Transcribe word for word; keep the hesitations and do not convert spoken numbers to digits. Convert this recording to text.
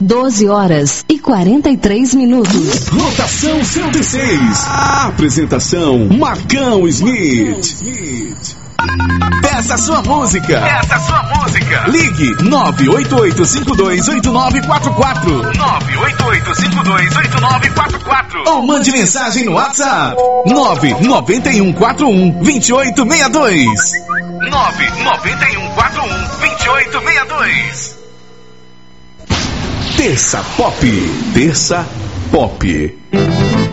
doze horas e quarenta e três minutos. Rotação cento e seis. A apresentação Marcão Smith. Peça sua música. Peça sua música. Ligue nove oito oito cinco dois oito nove quatro quatro. nove oito oito cinco dois oito nove quatro quatro. Ou mande mensagem no WhatsApp nove nove um quatro um dois oito seis dois. nove nove um quatro um dois oito seis dois. Terça Pop. Terça Pop.